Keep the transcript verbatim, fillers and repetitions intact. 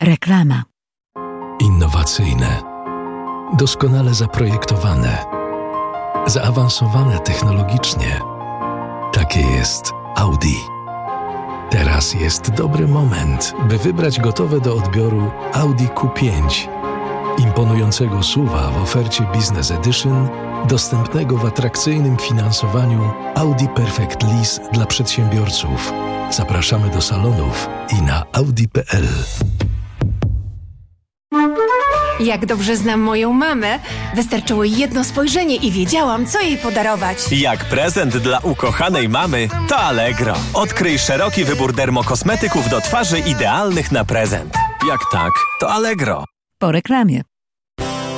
Reklama. Innowacyjne, doskonale zaprojektowane, zaawansowane technologicznie. Takie jest Audi. Teraz jest dobry moment, by wybrać gotowe do odbioru Audi Q pięć. Imponującego S U V-a w ofercie Business Edition, dostępnego w atrakcyjnym finansowaniu Audi Perfect Lease dla przedsiębiorców. Zapraszamy do salonów i na audi kropka p l. Jak dobrze znam moją mamę, wystarczyło jedno spojrzenie i wiedziałam, co jej podarować. Jak prezent dla ukochanej mamy, to Allegro. Odkryj szeroki wybór dermokosmetyków do twarzy idealnych na prezent. Jak tak, to Allegro. Po reklamie.